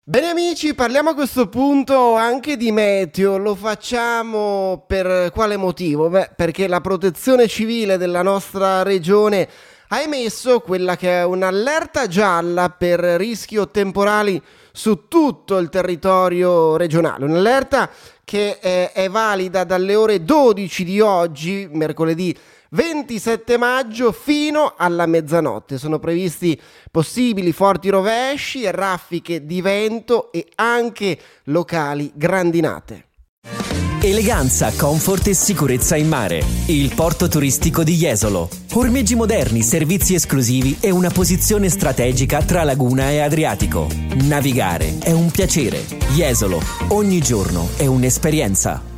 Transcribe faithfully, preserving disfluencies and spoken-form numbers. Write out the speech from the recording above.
Bene amici, parliamo a questo punto anche di meteo. Lo facciamo per quale motivo? Beh, perché la protezione civile della nostra regione ha emesso quella che è un'allerta gialla per rischio temporali su tutto il territorio regionale. Un'allerta che è, è valida dalle ore dodici di oggi, mercoledì ventisette maggio, fino alla mezzanotte. Sono previsti possibili forti rovesci e raffiche di vento e anche locali grandinate. Eleganza, comfort e sicurezza in mare. Il porto turistico di Jesolo. Ormeggi moderni, servizi esclusivi e una posizione strategica tra laguna e Adriatico. Navigare è un piacere. Jesolo, ogni giorno è un'esperienza.